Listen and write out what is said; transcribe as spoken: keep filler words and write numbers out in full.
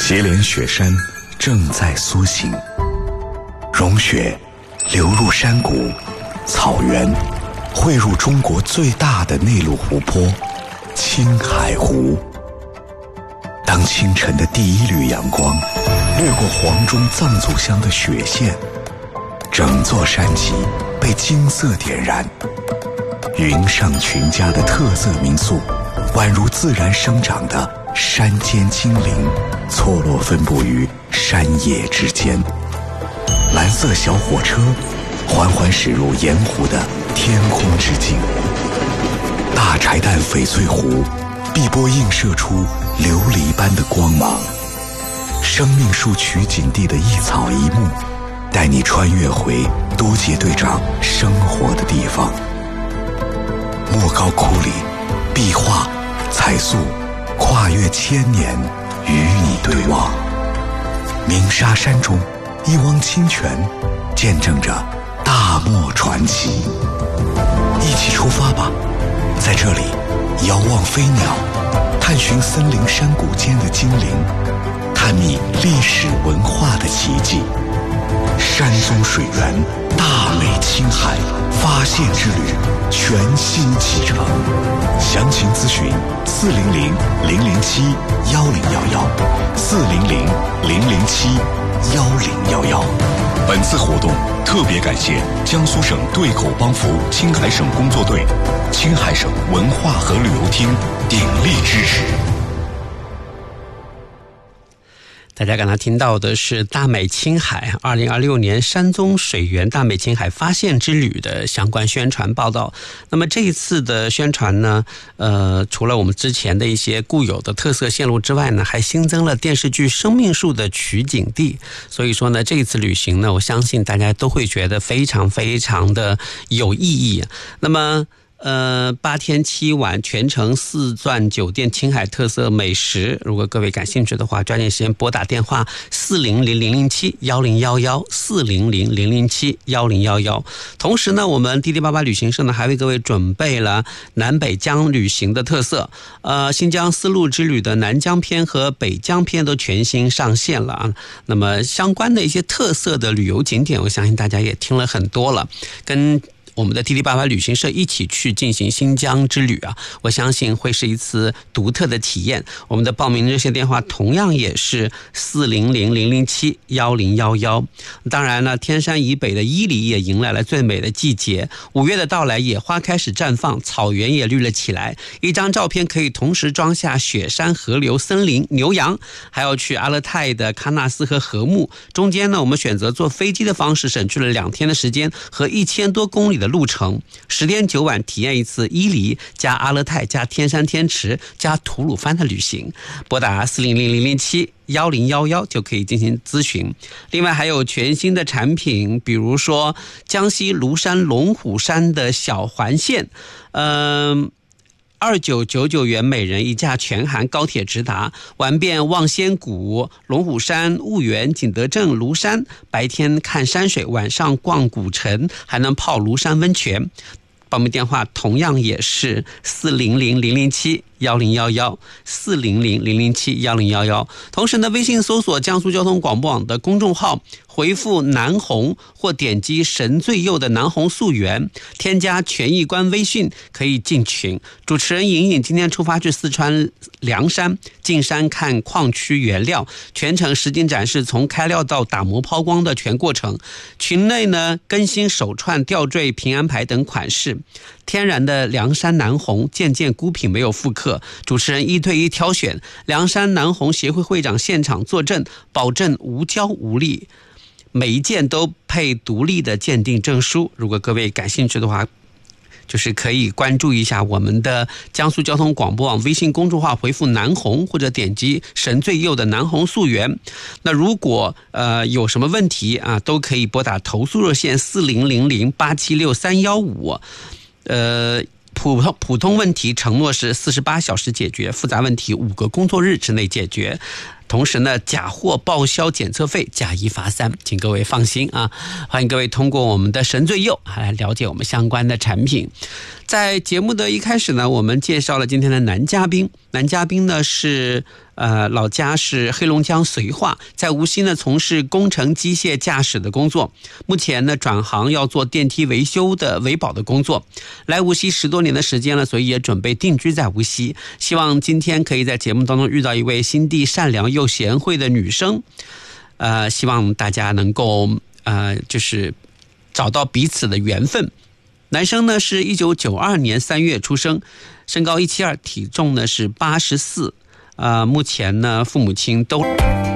祁连雪山正在苏醒，融雪流入山谷、草原，汇入中国最大的内陆湖泊青海湖。当清晨的第一缕阳光掠过黄钟藏族乡的雪线，整座山脊被金色点燃。云上群家的特色民宿，宛如自然生长的山间精灵，错落分布于山野之间。蓝色小火车缓缓驶入盐湖的天空之境。大柴旦翡翠湖碧波映射出琉璃般的光芒。生命树取景地的一草一木，带你穿越回多杰队长生活的地方。莫高窟里，壁画、彩塑跨越千年，与你对望。鸣沙山中，一汪清泉见证着大漠传奇。一起出发吧，在这里遥望飞鸟，探寻森林山谷间的精灵，探秘历史文化的奇迹。山宗水源，大美青海发现之旅全新启程。详情咨询四零零零零七幺零幺幺，四零零零零七幺零幺幺。本次活动特别感谢江苏省对口帮扶青海省工作队、青海省文化和旅游厅鼎力支持。 大家刚才听到的是大美青海二零二六年山宗水源大美青海发现之旅的相关宣传报道。那么这一次的宣传呢，呃，除了我们之前的一些固有的特色线路之外呢，还新增了电视剧《生命树》的取景地。所以说呢，这一次旅行呢，我相信大家都会觉得非常非常的有意义。那么呃，八天七晚全程四钻酒店青海特色美食，如果各位感兴趣的话，抓紧时间拨打电话四零零零零七幺零幺幺四零零零零七幺零幺幺。同时呢，我们滴滴八八旅行社呢还为各位准备了南北疆旅行的特色，呃，新疆丝路之旅的南疆篇和北疆篇都全新上线了啊。那么相关的一些特色的旅游景点，我相信大家也听了很多了，跟我们的滴滴八八旅行社一起去进行新疆之旅啊，我相信会是一次独特的体验。我们的报名热线电话同样也是四零零零零七幺零幺幺。当然了，天山以北的伊犁也迎来了最美的季节，五月的到来，野花开始绽放，草原也绿了起来。一张照片可以同时装下雪山、河流、森林、牛羊，还要去阿勒泰的喀纳斯和禾木。中间呢，我们选择坐飞机的方式，省去了两天的时间和一千多公里的路程，十天九晚体验一次伊犁加阿勒泰加天山天池加吐鲁番的旅行。拨打四零零零零七幺零幺幺就可以进行咨询。另外还有全新的产品，比如说江西庐山龙虎山的小环线，嗯、呃。二九九九元每人一架，全含高铁直达，玩遍望仙谷、龙虎山、婺源、景德镇、庐山，白天看山水，晚上逛古城，还能泡庐山温泉。报名电话同样也是四零零零零七幺零幺幺四零零零零七幺零幺幺。同时呢，微信搜索江苏交通广播网的公众号，回复南红或点击神最右的南红溯源，添加权益官微信可以进群。主持人莹莹今天出发去四川凉山进山看矿区原料，全程实景展示从开料到打磨抛光的全过程。群内呢更新手串、吊坠、平安牌等款式。天然的凉山南红，件件孤品没有复刻，主持人一对一挑选，凉山南红协会会长现场作证，保证无胶无粒，每一件都配独立的鉴定证书。如果各位感兴趣的话，就是可以关注一下我们的江苏交通广播网微信公众号，回复南红或者点击神最右的南红溯源。那如果呃有什么问题啊，都可以拨打投诉热线四零零零八七六三一五。呃普通普通问题承诺是四十八小时解决，复杂问题五个工作日之内解决。同时呢，假货报销检测费，假一罚三，请各位放心啊！欢迎各位通过我们的神最右来了解我们相关的产品。在节目的一开始呢，我们介绍了今天的男嘉宾。 男嘉宾呢是呃老家是黑龙江绥化，在无锡呢从事工程机械驾驶的工作，目前呢转行要做电梯维修的维保的工作。来无锡十多年的时间了，所以也准备定居在无锡。希望今天可以在节目当中遇到一位心地善良又贤惠的女生，呃，希望大家能够呃就是找到彼此的缘分。男生呢是一九九二年三月出生，身高一七二，体重呢是八十四，呃，目前呢父母亲都。